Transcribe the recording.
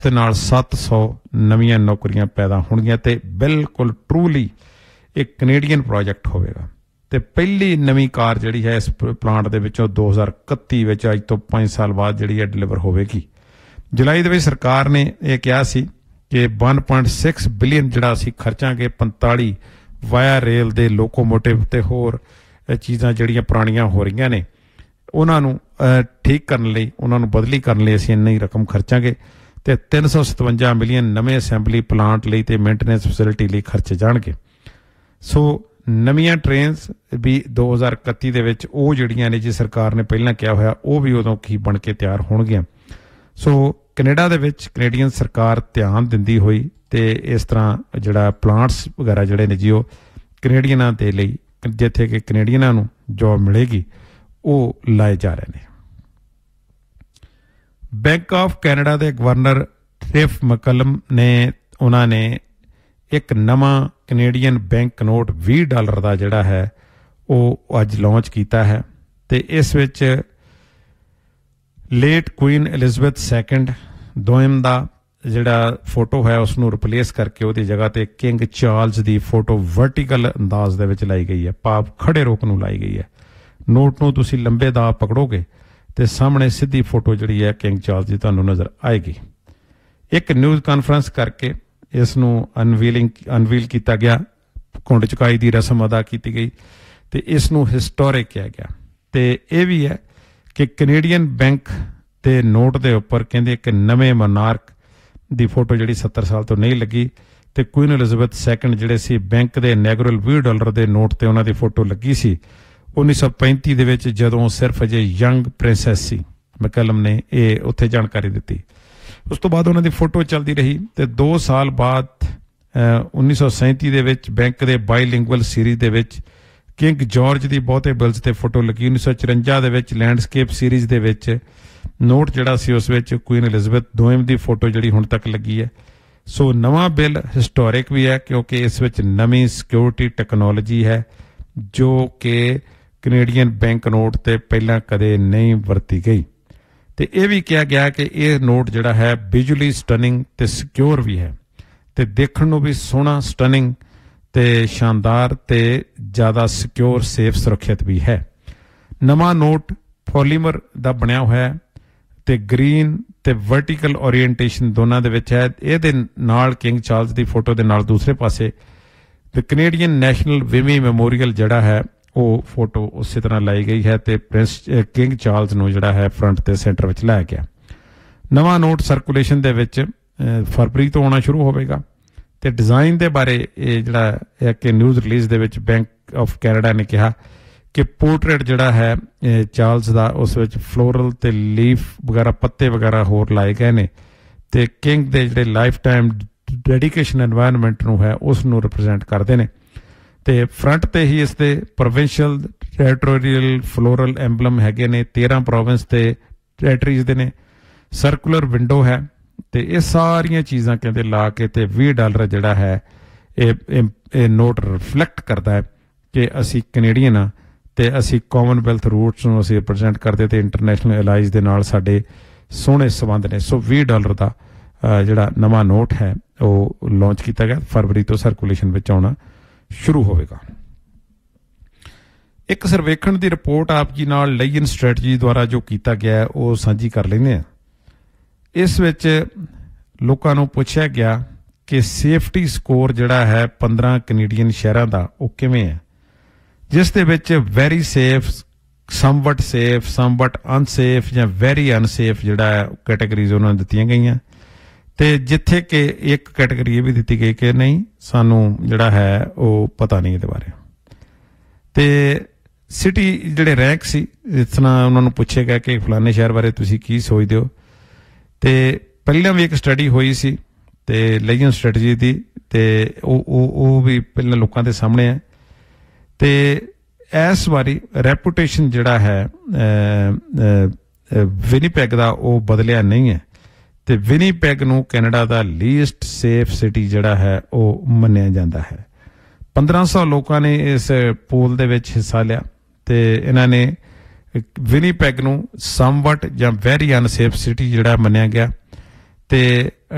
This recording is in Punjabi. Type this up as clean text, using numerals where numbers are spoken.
ਤੇ ਨਾਲ 700 ਨਵੀਆਂ ਨੌਕਰੀਆਂ ਪੈਦਾ ਹੋਣਗੀਆਂ ਤੇ ਬਿਲਕੁਲ ਟਰੂਲੀ ਇਹ ਕੈਨੇਡੀਅਨ ਪ੍ਰੋਜੈਕਟ ਹੋਵੇਗਾ। ਤੇ ਪਹਿਲੀ ਨਵੀਂ ਕਾਰ ਜਿਹੜੀ ਹੈ ਇਸ ਪਲਾਂਟ ਦੇ ਵਿੱਚੋਂ 2031 ਵਿੱਚ, ਅੱਜ ਤੋਂ 5 ਸਾਲ ਬਾਅਦ ਜਿਹੜੀ ਹੈ ਡਿਲੀਵਰ ਹੋਵੇਗੀ। ਜੁਲਾਈ ਦੇ ਵਿੱਚ ਸਰਕਾਰ ਨੇ ਇਹ ਕਿਹਾ ਸੀ ਕਿ 1.6 ਬਿਲੀਅਨ ਜਿਹੜਾ ਅਸੀਂ ਖਰਚਾਂਗੇ 45 ਵਾਇਆ ਰੇਲ ਦੇ ਲੋਕੋਮੋਟਿਵ ਤੇ ਹੋਰ ਚੀਜ਼ਾਂ ਜਿਹੜੀਆਂ ਪੁਰਾਣੀਆਂ ਹੋ ਰਹੀਆਂ ਨੇ ਉਹਨਾਂ ਨੂੰ ਠੀਕ ਕਰਨ ਲਈ, ਉਹਨਾਂ ਨੂੰ ਬਦਲੀ ਕਰਨ ਲਈ ਅਸੀਂ ਇੰਨੀ ਰਕਮ ਖਰਚਾਂਗੇ ਤੇ 357 ਮਿਲੀਅਨ ਨਵੇਂ ਅਸੈਂਬਲੀ ਪਲਾਂਟ ਲਈ ਤੇ ਮੇਨਟੇਨੈਂਸ ਫੈਸਿਲਿਟੀ ਲਈ ਖਰਚੇ ਜਾਣਗੇ। ਸੋ ਨਵੀਆਂ ਟ੍ਰੇਨਸ ਵੀ 2031 ਦੇ ਵਿੱਚ ਉਹ ਜਿਹੜੀਆਂ ਨੇ ਜੀ ਸਰਕਾਰ ਨੇ ਪਹਿਲਾਂ ਕਿਹਾ ਹੋਇਆ ਉਹ ਵੀ ਉਦੋਂ ਕੀ ਬਣ ਕੇ ਤਿਆਰ ਹੋਣਗੀਆਂ। ਸੋ ਕੈਨੇਡਾ ਦੇ ਵਿੱਚ ਕੈਨੇਡੀਅਨ ਸਰਕਾਰ ਧਿਆਨ ਦਿੰਦੀ ਹੋਈ ਤੇ ਇਸ ਤਰ੍ਹਾਂ ਜਿਹੜਾ ਪਲਾਂਟਸ ਵਗੈਰਾ ਜਿਹੜੇ ਨੇ ਜੀ ਉਹ ਕੈਨੇਡੀਅਨਾਂ ਦੇ ਲਈ, ਜਿੱਥੇ ਕਿ ਕੈਨੇਡੀਅਨਾਂ ਨੂੰ ਜੋਬ ਮਿਲੇਗੀ, ਉਹ ਲਾਏ ਜਾ ਰਹੇ ਨੇ। ਬੈਂਕ ਆਫ ਕੈਨੇਡਾ ਦੇ ਗਵਰਨਰ ਟਿਫ ਮੈਕਲਮ ਨੇ, ਉਹਨਾਂ ਨੇ ਇੱਕ ਨਵਾਂ ਕੈਨੇਡੀਅਨ ਬੈਂਕ ਨੋਟ $20 ਦਾ ਜਿਹੜਾ ਹੈ ਉਹ ਅੱਜ ਲਾਂਚ ਕੀਤਾ ਹੈ ਤੇ ਇਸ ਵਿੱਚ ਲੇਟ ਕੁਈਨ ਐਲਿਜ਼ਬeth II ਦਾ ਜਿਹੜਾ ਫੋਟੋ ਹੈ ਉਸ ਨੂੰ ਰਿਪਲੇਸ ਕਰਕੇ ਉਹਦੀ ਜਗ੍ਹਾ ਤੇ ਕਿੰਗ ਚਾਰਲਸ ਦੀ ਫੋਟੋ ਵਰਟੀਕਲ ਅੰਦਾਜ਼ ਦੇ ਵਿੱਚ ਲਾਈ ਗਈ ਹੈ, ਭਾਵ ਖੜੇ ਰੁੱਖ ਨੂੰ ਲਾਈ ਗਈ ਹੈ। ਨੋਟ ਨੂੰ ਤੁਸੀਂ ਲੰਬੇ ਦਾ ਪਕੜੋਗੇ ਤੇ ਸਾਹਮਣੇ ਸਿੱਧੀ ਫੋਟੋ ਜਿਹੜੀ ਹੈ ਕਿੰਗ ਚਾਰਲਸ ਦੀ ਤੁਹਾਨੂੰ ਨਜ਼ਰ ਆਏਗੀ। ਇੱਕ ਨਿਊਜ਼ ਕਾਨਫਰੰਸ ਕਰਕੇ ਇਸ ਨੂੰ ਅਨਵੀਲ ਕੀਤਾ ਗਿਆ, ਘੁੰਡ ਚੁਕਾਈ ਦੀ ਰਸਮ ਅਦਾ ਕੀਤੀ ਗਈ ਤੇ ਇਸ ਨੂੰ ਹਿਸਟੋਰਿਕ ਕਿਹਾ ਗਿਆ। ਤੇ ਇਹ ਵੀ ਹੈ ਕਿ ਕੈਨੇਡੀਅਨ ਬੈਂਕ ਦੇ ਨੋਟ ਦੇ ਉੱਪਰ ਕਹਿੰਦੇ ਇੱਕ ਨਵੇਂ ਮਨਾਰਕ ਦੀ ਫੋਟੋ ਜਿਹੜੀ 70 ਸਾਲ ਤੋਂ ਨਹੀਂ ਲੱਗੀ ਤੇ ਕੁਈਨ ਐਲਿਜ਼ਬeth II ਜਿਹੜੇ ਸੀ ਬੈਂਕ ਦੇ ਇਨੈਗੁਰਲ $20 ਦੇ ਨੋਟ ਤੇ ਉਹਨਾਂ ਦੀ ਫੋਟੋ ਲੱਗੀ ਸੀ 1935 ਦੇ ਵਿੱਚ, ਜਦੋਂ ਸਿਰਫ ਅਜੇ ਯੰਗ ਪ੍ਰਿੰਸੈਸ ਸੀ। ਮੈਕਲਮ ਨੇ ਇਹ ਉੱਥੇ ਜਾਣਕਾਰੀ ਦਿੱਤੀ। ਉਸ ਤੋਂ ਬਾਅਦ ਉਹਨਾਂ ਦੀ ਫੋਟੋ ਚੱਲਦੀ ਰਹੀ ਤੇ 2 ਸਾਲ ਬਾਅਦ 1937 ਦੇ ਵਿੱਚ ਬੈਂਕ ਦੇ ਬਾਈਲਿੰਗੁਅਲ ਸੀਰੀਜ਼ ਦੇ ਵਿੱਚ ਕਿੰਗ ਜਾਰਜ ਦੀ ਬਹੁਤੇ ਬਿਲਸ ਤੇ ਫੋਟੋ ਲੱਗੀ। 1954 ਦੇ ਵਿੱਚ ਲੈਂਡਸਕੇਪ ਸੀਰੀਜ਼ ਦੇ ਵਿੱਚ ਨੋਟ ਜਿਹੜਾ ਸੀ ਉਸ ਵਿੱਚ ਕੁਈਨ ਐਲਿਜ਼ਬeth II ਦੀ ਫੋਟੋ ਜਿਹੜੀ ਹੁਣ ਤੱਕ ਲੱਗੀ ਹੈ। ਸੋ ਨਵਾਂ ਬਿੱਲ ਹਿਸਟੋਰਿਕ ਵੀ ਹੈ ਕਿਉਂਕਿ ਇਸ ਵਿੱਚ ਨਵੀਂ ਸਿਕਿਉਰਿਟੀ ਟੈਕਨੋਲੋਜੀ ਹੈ ਜੋ ਕਿ ਕੈਨੇਡੀਅਨ ਬੈਂਕ ਨੋਟ ਤੇ ਪਹਿਲਾਂ ਕਦੇ ਨਹੀਂ ਵਰਤੀ ਗਈ। ਤੇ ਇਹ ਵੀ ਕਿਹਾ ਗਿਆ ਕਿ ਇਹ ਨੋਟ ਜਿਹੜਾ ਹੈ ਵਿਜ਼ੂਅਲੀ ਸਟਨਿੰਗ ਤੇ ਸਿਕਿਉਰ ਵੀ ਹੈ ਤੇ ਦੇਖਣ ਨੂੰ ਵੀ ਸੋਹਣਾ, ਸਟਨਿੰਗ ਤੇ ਸ਼ਾਨਦਾਰ ਤੇ ਜ਼ਿਆਦਾ ਸਿਕਿਉਰ, ਸੇਫ, ਸੁਰੱਖਿਅਤ ਵੀ ਹੈ। ਨਵਾਂ ਨੋਟ ਪੋਲੀਮਰ ਦਾ ਬਣਿਆ ਹੋਇਆ ਹੈ ਤੇ ਗ੍ਰੀਨ ਤੇ ਵਰਟੀਕਲ ਓਰੀਐਂਟੇਸ਼ਨ ਦੋਨਾਂ ਦੇ ਵਿੱਚ ਹੈ। ਇਹਦੇ ਨਾਲ ਕਿੰਗ ਚਾਰਲਸ ਦੀ ਫੋਟੋ ਦੇ ਨਾਲ ਦੂਸਰੇ ਪਾਸੇ ਤੇ ਕੈਨੇਡੀਅਨ ਨੈਸ਼ਨਲ ਵਿਮੀ ਮੈਮੋਰੀਅਲ ਜਿਹੜਾ ਹੈ ਉਹ ਫੋਟੋ ਉਸੇ ਤਰ੍ਹਾਂ ਲਾਈ ਗਈ ਹੈ ਤੇ ਕਿੰਗ ਚਾਰਲਸ ਨੂੰ ਜਿਹੜਾ ਹੈ ਫਰੰਟ ਤੇ ਸੈਂਟਰ ਵਿੱਚ ਲਾਇਆ ਗਿਆ। ਨਵਾਂ ਨੋਟ ਸਰਕੂਲੇਸ਼ਨ ਦੇ ਵਿੱਚ ਫਰਵਰੀ ਤੋਂ ਆਉਣਾ ਸ਼ੁਰੂ ਹੋਵੇਗਾ ਤੇ ਡਿਜ਼ਾਈਨ ਦੇ ਬਾਰੇ ਇਹ ਜਿਹੜਾ ਹੈ ਕਿ ਨਿਊਜ਼ ਰਿਲੀਜ਼ ਦੇ ਵਿੱਚ ਬੈਂਕ ਆਫ ਕੈਨੇਡਾ ਨੇ ਕਿਹਾ ਕਿ ਪੋਰਟਰੇਟ ਜਿਹੜਾ ਹੈ ਚਾਰਲਸ ਦਾ ਉਸ ਵਿੱਚ ਫਲੋਰਲ ਤੇ ਲੀਫ ਵਗੈਰਾ, ਪੱਤੇ ਵਗੈਰਾ ਹੋਰ ਲਾਏ ਗਏ ਨੇ ਤੇ ਕਿੰਗ ਦੇ ਜਿਹੜੇ ਲਾਈਫ ਟਾਈਮ ਡੈਡੀਕੇਸ਼ਨ ਐਨਵਾਇਰਨਮੈਂਟ ਨੂੰ ਹੈ ਉਸ ਨੂੰ ਰਿਪਰੈਜ਼ੈਂਟ ਕਰਦੇ ਨੇ ਤੇ ਫਰੰਟ ਤੇ ਹੀ ਇਸ ਦੇ ਪ੍ਰੋਵਿੰਸ਼ੀਅਲ ਟੈਰੀਟੋਰੀਅਲ ਫਲੋਰਲ ਐਂਬਲਮ ਹੈਗੇ ਨੇ। 13 ਪ੍ਰੋਵਿੰਸ ਤੇ ਟੈਰੀਟਰੀਜ਼ ਦੇ ਨੇ। ਸਰਕੂਲਰ ਵਿੰਡੋ ਹੈ ਤੇ ਇਹ ਸਾਰੀਆਂ ਚੀਜ਼ਾਂ ਕਹਿੰਦੇ ਲਾ ਕੇ ਤੇ $20 ਜਿਹੜਾ ਹੈ ਇਹ ਨੋਟ ਰਿਫਲੈਕਟ ਕਰਦਾ ਹੈ ਕਿ ਅਸੀਂ ਕੈਨੇਡੀਅਨ ਆ ਤੇ ਅਸੀਂ ਕਾਮਨਵੈਲਥ ਰੂਟਸ ਨੂੰ ਅਸੀਂ ਰਿਪਰੈਜ਼ੈਂਟ ਕਰਦੇ ਤੇ ਇੰਟਰਨੈਸ਼ਨਲ ਅਲਾਈਜ਼ ਦੇ ਨਾਲ ਸਾਡੇ ਸੋਹਣੇ ਸੰਬੰਧ ਨੇ। ਸੋ $20 ਦਾ ਜਿਹੜਾ ਨਵਾਂ ਨੋਟ ਹੈ ਉਹ ਲਾਂਚ ਕੀਤਾ ਗਿਆ, ਫਰਵਰੀ ਤੋਂ ਸਰਕੂਲੇਸ਼ਨ ਵਿੱਚ ਆਉਣਾ ਸ਼ੁਰੂ ਹੋਵੇਗਾ। ਇੱਕ ਸਰਵੇਖਣ ਦੀ ਰਿਪੋਰਟ ਆਪ ਜੀ ਨਾਲ ਲਈਨ ਸਟ੍ਰੈਟਜੀ ਦੁਆਰਾ ਜੋ ਕੀਤਾ ਗਿਆ ਉਹ ਸਾਂਝੀ ਕਰ ਲੈਂਦੇ ਹਾਂ। ਇਸ ਵਿੱਚ ਲੋਕਾਂ ਨੂੰ ਪੁੱਛਿਆ ਗਿਆ ਕਿ ਸੇਫਟੀ ਸਕੋਰ ਜਿਹੜਾ ਹੈ 15 ਕੈਨੇਡੀਅਨ ਸ਼ਹਿਰਾਂ ਦਾ ਉਹ ਕਿਵੇਂ ਹੈ, ਜਿਸ ਦੇ ਵਿੱਚ ਵੈਰੀ ਸੇਫ, ਸਮਵਟ ਸੇਫ, ਸਮਵਟ ਅਨਸੇਫ ਜਾਂ ਵੈਰੀ ਅਨਸੇਫ ਜਿਹੜਾ ਹੈ ਕੈਟਾਗਰੀਜ਼ ਉਹਨਾਂ ਨੂੰ ਦਿੱਤੀਆਂ ਗਈਆਂ ਤੇ ਜਿੱਥੇ ਕਿ ਇੱਕ ਕੈਟਾਗਰੀ ਇਹ ਵੀ ਦਿੱਤੀ ਗਈ ਕਿ ਨਹੀਂ, ਸਾਨੂੰ ਜਿਹੜਾ ਹੈ ਉਹ ਪਤਾ ਨਹੀਂ ਇਹਦੇ ਬਾਰੇ। ਤੇ ਸਿਟੀ ਜਿਹੜੇ ਰੈਂਕ ਸੀ, ਜਿਸ ਤਰ੍ਹਾਂ ਉਹਨਾਂ ਨੂੰ ਪੁੱਛਿਆ ਗਿਆ ਕਿ ਫਲਾਣੇ ਸ਼ਹਿਰ ਬਾਰੇ ਤੁਸੀਂ ਕੀ ਸੋਚਦੇ ਹੋ ਤੇ ਪਹਿਲਾਂ ਵੀ ਇੱਕ ਸਟੱਡੀ ਹੋਈ ਸੀ ਤੇ ਲਈਨ ਸਟ੍ਰੈਟਜੀ ਦੀ ਤੇ ਉਹ ਵੀ ਪਹਿਲਾਂ ਲੋਕਾਂ ਦੇ ਸਾਹਮਣੇ ਹੈ ਤੇ ਇਸ ਵਾਰੀ ਰੈਪੂਟੇਸ਼ਨ ਜਿਹੜਾ ਹੈ ਵਿਨੀਪੈਗ ਦਾ ਉਹ ਬਦਲਿਆ ਨਹੀਂ ਹੈ ਤੇ ਵਿਨੀਪੈਗ ਨੂੰ ਕੈਨੇਡਾ ਦਾ ਲੀਸਟ ਸੇਫ ਸਿਟੀ ਜਿਹੜਾ ਹੈ ਉਹ ਮੰਨਿਆ ਜਾਂਦਾ ਹੈ। 1500 ਲੋਕਾਂ ਨੇ ਇਸ ਪੋਲ ਦੇ ਵਿੱਚ ਹਿੱਸਾ ਲਿਆ ਤੇ ਇਹਨਾਂ ਨੇ ਵਿਨੀਪੈਗ ਨੂੰ ਸਮਵਟ ਜਾਂ ਵੈਰੀ ਅਨਸੇਫ ਸਿਟੀ ਜਿਹੜਾ ਮੰਨਿਆ ਗਿਆ ਤੇ